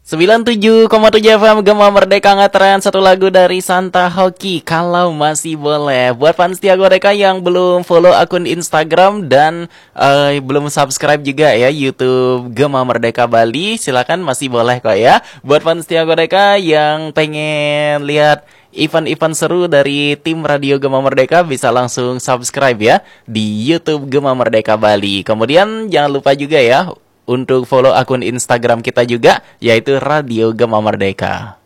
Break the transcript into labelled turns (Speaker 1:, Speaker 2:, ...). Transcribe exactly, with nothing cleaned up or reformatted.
Speaker 1: sembilan puluh tujuh koma tujuh F M Gema Merdeka ngetren satu lagu dari Santa Hoki, Kalau Masih Boleh. Buat fans setia Goreka yang belum follow akun Instagram dan uh, belum subscribe juga ya YouTube Gema Merdeka Bali, silakan masih boleh kok ya. Buat fans setia Goreka yang pengen lihat event-event seru dari tim Radio Gema Merdeka, bisa langsung subscribe ya di YouTube Gema Merdeka Bali. Kemudian jangan lupa juga ya untuk follow akun Instagram kita juga, yaitu Radio Gema Merdeka.